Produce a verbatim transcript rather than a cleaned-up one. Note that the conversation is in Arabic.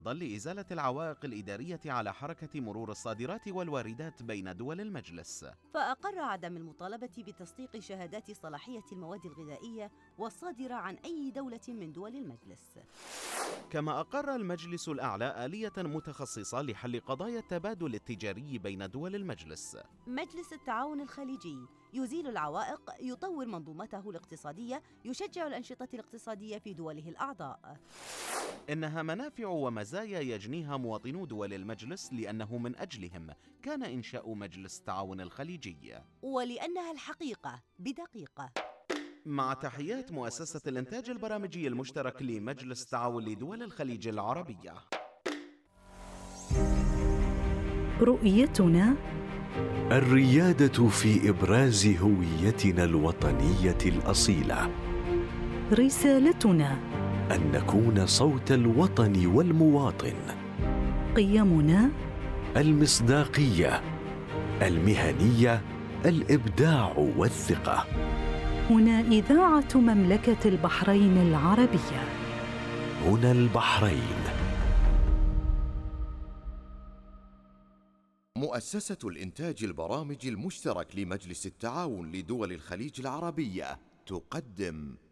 لإزالة العوائق الإدارية على حركة مرور الصادرات والواردات بين دول المجلس. فأقر عدم المطالبة بتصديق شهادات صلاحية المواد الغذائية والصادرة عن أي دولة من دول المجلس. كما أقر المجلس الأعلى آلية متخصصة لحل قضايا التبادل التجاري بين دول المجلس. مجلس التعاون الخليجي يزيل العوائق، يطور منظومته الاقتصادية، يشجع الأنشطة الاقتصادية في دوله الأعضاء. إنها منافع ومزايا يجنيها مواطنو دول المجلس، لأنه من أجلهم كان إنشاء مجلس التعاون الخليجي، ولأنها الحقيقة بدقيقة. مع تحيات مؤسسة الإنتاج البرامجي المشترك لمجلس التعاون لدول الخليج العربية. رؤيتنا الريادة في إبراز هويتنا الوطنية الأصيلة. رسالتنا أن نكون صوت الوطن والمواطن. قيمنا المصداقية، المهنية، الإبداع والثقة. هنا إذاعة مملكة البحرين العربية. هنا البحرين. مؤسسة الإنتاج البرامجي المشترك لمجلس التعاون لدول الخليج العربية تقدم